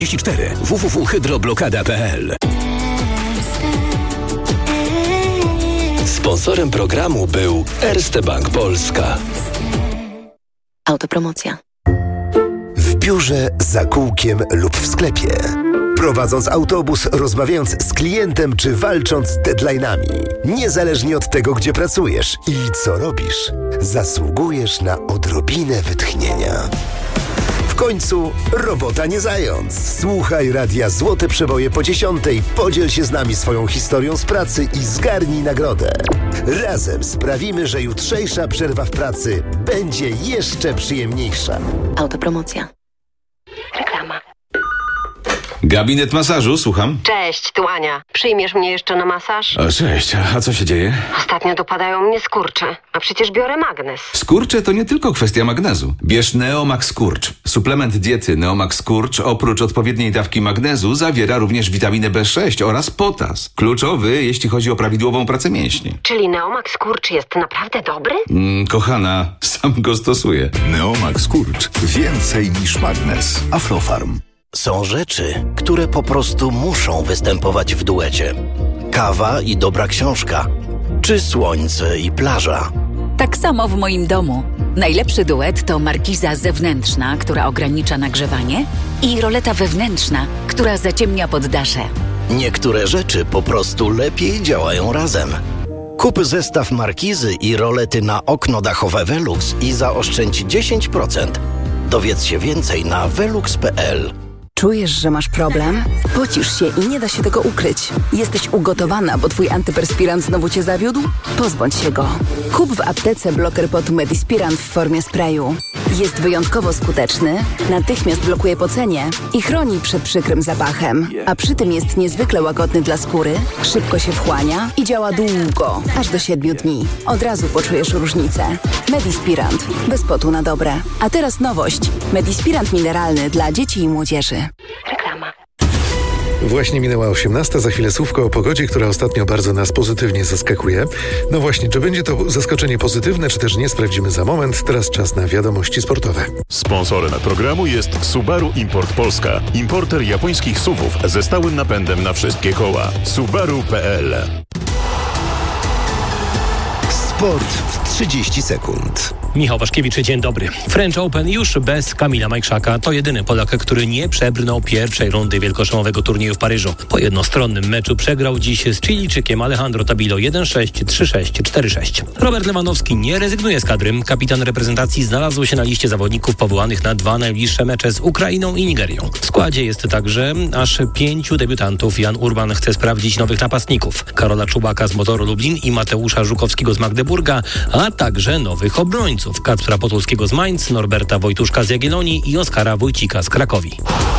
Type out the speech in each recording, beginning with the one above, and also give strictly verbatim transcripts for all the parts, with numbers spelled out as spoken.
cztery w w w kropka hydroblokada kropka p l. Sponsorem programu był Erste Bank Polska. Autopromocja. W biurze, za kółkiem lub w sklepie. Prowadząc autobus, rozmawiając z klientem czy walcząc z deadline'ami. Niezależnie od tego, gdzie pracujesz i co robisz, zasługujesz na odrobinę wytchnienia. W końcu robota nie zając. Słuchaj radia Złote Przeboje po dziesiątej, podziel się z nami swoją historią z pracy i zgarnij nagrodę. Razem sprawimy, że jutrzejsza przerwa w pracy będzie jeszcze przyjemniejsza. Autopromocja. Reklama. Gabinet masażu, słucham. Cześć, tu Ania. Przyjmiesz mnie jeszcze na masaż? O, cześć, a co się dzieje? Ostatnio dopadają mnie skurcze, a przecież biorę magnes. Skurcze to nie tylko kwestia magnezu. Bierz Neomax Skurcz. Suplement diety Neomax Skurcz oprócz odpowiedniej dawki magnezu zawiera również witaminę B sześć oraz potas. Kluczowy, jeśli chodzi o prawidłową pracę mięśni. Czyli Neomax Skurcz jest naprawdę dobry? Mm, kochana, sam go stosuję. Neomax Skurcz. Więcej niż magnes. Aflofarm. Są rzeczy, które po prostu muszą występować w duecie. Kawa i dobra książka, czy słońce i plaża. Tak samo w moim domu. Najlepszy duet to markiza zewnętrzna, która ogranicza nagrzewanie, i roleta wewnętrzna, która zaciemnia poddasze. Niektóre rzeczy po prostu lepiej działają razem. Kup zestaw markizy i rolety na okno dachowe Velux i zaoszczędź dziesięć procent. Dowiedz się więcej na velux kropka p l. Czujesz, że masz problem? Pocisz się i nie da się tego ukryć. Jesteś ugotowana, bo twój antyperspirant znowu cię zawiódł? Pozbądź się go. Kup w aptece bloker potu Medispirant w formie sprayu. Jest wyjątkowo skuteczny, natychmiast blokuje pocenie i chroni przed przykrym zapachem. A przy tym jest niezwykle łagodny dla skóry, szybko się wchłania i działa długo, aż do siedmiu dni. Od razu poczujesz różnicę. Medispirant. Bez potu na dobre. A teraz nowość. Medispirant mineralny dla dzieci i młodzieży. Reklama. Właśnie minęła osiemnasta, za chwilę słówko o pogodzie, która ostatnio bardzo nas pozytywnie zaskakuje. No właśnie, czy będzie to zaskoczenie pozytywne, czy też nie, sprawdzimy za moment. Teraz czas na wiadomości sportowe. Sponsorem programu jest Subaru Import Polska. Importer japońskich suwów ze stałym napędem na wszystkie koła. Subaru kropka p l. Sport w trzydzieści sekund. Michał Waszkiewicz, dzień dobry. French Open już bez Kamila Majchrzaka. To jedyny Polak, który nie przebrnął pierwszej rundy wielkoszlemowego turnieju w Paryżu. Po jednostronnym meczu przegrał dziś z Chilijczykiem Alejandro Tabilo jeden sześć, trzy sześć, cztery sześć. Robert Lewandowski nie rezygnuje z kadry. Kapitan reprezentacji znalazł się na liście zawodników powołanych na dwa najbliższe mecze z Ukrainą i Nigerią. W składzie jest także aż pięciu debiutantów. Jan Urban chce sprawdzić nowych napastników. Karola Czubaka z Motoru Lublin i Mateusza Żukowskiego z Magdeburga, a także nowych obrońców. Kacpra Potulskiego z Mainz, Norberta Wojtuszka z Jagiellonii i Oskara Wójcika z Krakowi.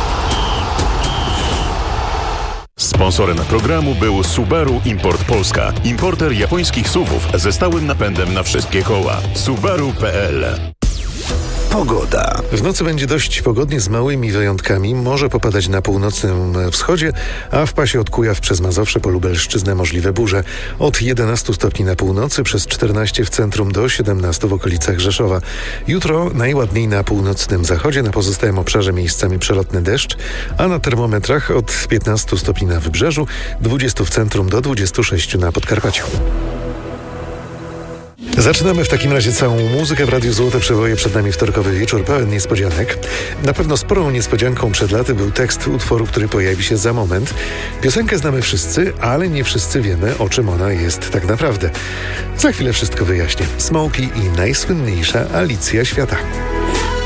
Sponsorem programu był Subaru Import Polska. Importer japońskich suwów ze stałym napędem na wszystkie koła. Subaru kropka p l. Pogoda. W nocy będzie dość pogodnie z małymi wyjątkami. Może popadać na północnym wschodzie, a w pasie od Kujaw przez Mazowsze po Lubelszczyznę możliwe burze. Od jedenastu stopni na północy, przez czternaście w centrum do siedemnastu w okolicach Rzeszowa. Jutro najładniej na północnym zachodzie, na pozostałym obszarze miejscami przelotny deszcz, a na termometrach od piętnastu stopni na wybrzeżu, dwudziestu w centrum do dwudziestu sześciu na Podkarpaciu. Zaczynamy w takim razie całą muzykę w Radiu Złote Przeboje. Przed nami wtorkowy wieczór pełen niespodzianek. Na pewno sporą niespodzianką przed laty był tekst utworu, który pojawi się za moment. Piosenkę znamy wszyscy, ale nie wszyscy wiemy, o czym ona jest tak naprawdę. Za chwilę wszystko wyjaśnię. Smokey i najsłynniejsza Alicja Świata.